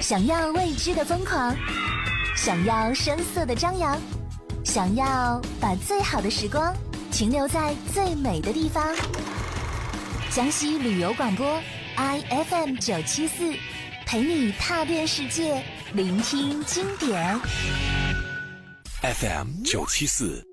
想要未知的疯狂，想要声色的张扬，想要把最好的时光停留在最美的地方。江西旅游广播 IFM 974，陪你踏遍世界，聆听经典。 FM 974。